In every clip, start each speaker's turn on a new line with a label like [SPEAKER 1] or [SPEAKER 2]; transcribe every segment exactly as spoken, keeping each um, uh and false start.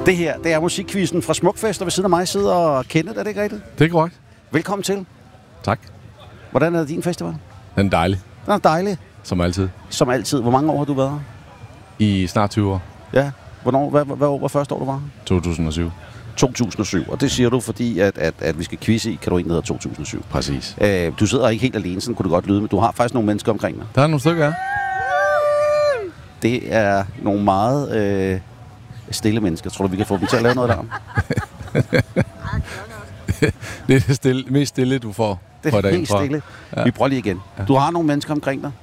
[SPEAKER 1] Det her, det er musikquizzen fra Smukfest, og ved siden af mig sidder Kenneth, er det ikke rigtigt?
[SPEAKER 2] Det er korrekt.
[SPEAKER 1] Velkommen til.
[SPEAKER 2] Tak.
[SPEAKER 1] Hvordan er din festival?
[SPEAKER 2] Den er dejlig.
[SPEAKER 1] Den er dejlig.
[SPEAKER 2] Som altid.
[SPEAKER 1] Som altid. Hvor mange år har du været her?
[SPEAKER 2] I snart tyve år.
[SPEAKER 1] Ja. Hvornår, hvad, hvad år var første år, du var her?
[SPEAKER 2] to tusind og syv.
[SPEAKER 1] to tusind og syv, og det siger du, fordi at, at, at vi skal quizze i kategorien, der hedder to tusind og syv.
[SPEAKER 2] Præcis.
[SPEAKER 1] Øh, du sidder ikke helt alene, sådan kunne det godt lyde, men du har faktisk nogle mennesker omkring dig.
[SPEAKER 2] Der er nogle stykker, ja.
[SPEAKER 1] Det er nogle meget øh, stille mennesker. Tror du, vi kan få dem til at lave noget der?
[SPEAKER 2] Det er det stille, mest stille, du får.
[SPEAKER 1] Det er helt stille. Ja. Vi prøver lige igen. Ja. Du har nogle mennesker omkring dig.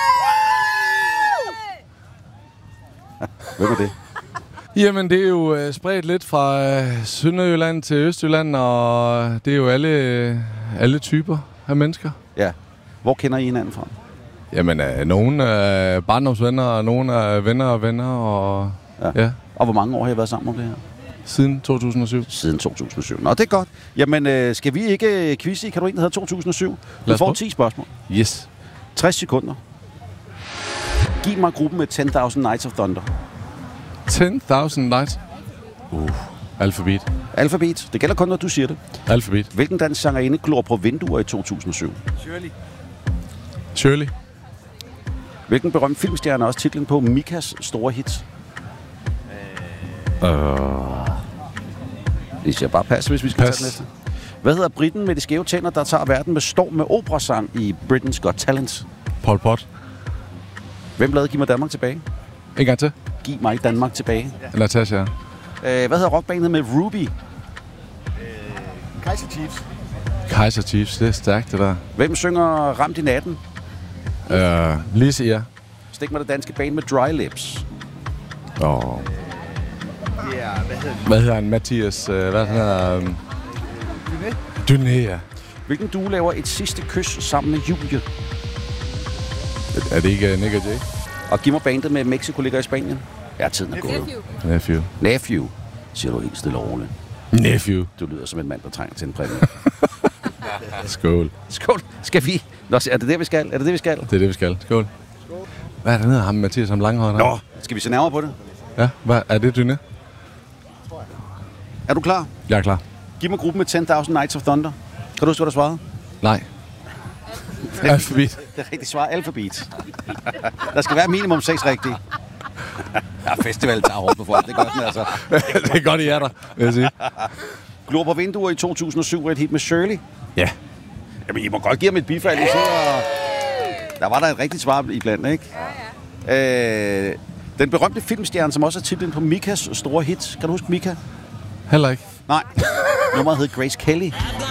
[SPEAKER 1] Hvem er det?
[SPEAKER 2] Jamen, det er jo øh, spredt lidt fra øh, Sønderjylland til Østjylland, og det er jo alle, øh, alle typer af mennesker.
[SPEAKER 1] Ja. Hvor kender I hinanden fra?
[SPEAKER 2] Jamen, øh, nogle er barndomsvenner, og nogle er venner og venner, og
[SPEAKER 1] ja. ja. Og hvor mange år har I været sammen om det her?
[SPEAKER 2] Siden to tusind og syv.
[SPEAKER 1] Siden to tusind og syv. Nå, det er godt. Jamen, øh, skal vi ikke quizze i kategorien, der hedder to tusind og syv? Du får ti spørgsmål.
[SPEAKER 2] Yes.
[SPEAKER 1] tres sekunder. Giv mig gruppen med ten thousand Nights of Thunder.
[SPEAKER 2] ten thousand Nights? Uh, alfabet.
[SPEAKER 1] Alfabet. Det gælder kun, når du siger det.
[SPEAKER 2] Alfabet.
[SPEAKER 1] Hvilken dansk sangerinde glor på vinduer i to tusind og syv?
[SPEAKER 3] Shirley.
[SPEAKER 2] Shirley.
[SPEAKER 1] Hvilken berømt filmstjerne er også titlen på Mikas store hits?
[SPEAKER 2] Øh...
[SPEAKER 1] Det siger bare pas, hvis vi skal
[SPEAKER 2] pas.
[SPEAKER 1] tage den næste. Hvad hedder briten med de skæve tænder, der tager verden med storm med operasang i Britain's Got Talent?
[SPEAKER 2] Pol Pot.
[SPEAKER 1] Hvem lavede Giv mig Danmark tilbage?
[SPEAKER 2] En gang til.
[SPEAKER 1] Giv mig Danmark tilbage.
[SPEAKER 2] Ja. Natasha.
[SPEAKER 1] Øh, hvad hedder rockbandet med Ruby?
[SPEAKER 3] Øh, Kaiser Chiefs.
[SPEAKER 2] Kaiser Chiefs, det er stærkt, det der.
[SPEAKER 1] Hvem synger Ramt i natten?
[SPEAKER 2] Øh, Lise, ja.
[SPEAKER 1] Stik mig det danske band med Dry Lips.
[SPEAKER 2] Åh. Oh.
[SPEAKER 3] Det er, hvad hedder det?
[SPEAKER 2] Hvad hedder han? Mathias, øh, hvad hedder han?
[SPEAKER 3] Dyné.
[SPEAKER 2] Dyné, ja.
[SPEAKER 1] Hvilken duo laver et sidste kys sammen med Julie?
[SPEAKER 2] Er det ikke uh, Nick og Jay?
[SPEAKER 1] Og giv mig bandet med Mexico ligger i Spanien. Ja, tiden er gået.
[SPEAKER 2] Nephew.
[SPEAKER 1] Nephew, siger du helt stille og roligt.
[SPEAKER 2] Nephew.
[SPEAKER 1] Du lyder som en mand, der trænger til en præmie.
[SPEAKER 2] Skål.
[SPEAKER 1] Skål. Skal vi? Nå, er det det, vi skal? Er det det, vi skal?
[SPEAKER 2] Det er det, vi skal. Skål. Skål. Hvad er det nede ham, Mathias, ham langhåret?
[SPEAKER 1] Nå, skal vi se nærmere på det?
[SPEAKER 2] Ja, hvad er det, Dyné?
[SPEAKER 1] Er du klar?
[SPEAKER 2] Jeg er klar.
[SPEAKER 1] Giv mig gruppen med ten thousand Nights of Thunder. Kan du huske, hvad du svarede?
[SPEAKER 2] Nej. Alfabet.
[SPEAKER 1] Det er rigtigt svar. Alfabet. Der skal være minimum seks rigtige. Ja, festival tager hårdt på folk. Det er godt, altså.
[SPEAKER 2] Det er godt, I er der, vil jeg sige.
[SPEAKER 1] Glor på vinduer i to tusind og syv var et hit med Shirley.
[SPEAKER 2] Ja.
[SPEAKER 1] Jamen, I må godt give ham et bifald. I sidder... Der var der et rigtigt svar iblandt, ikke? Ja, ja. Øh, den berømte filmstjerne, som også er titlen på Mikas store hit. Kan du huske Mika?
[SPEAKER 2] Heller ikke.
[SPEAKER 1] Nej. Nummeret hed Grace Kelly.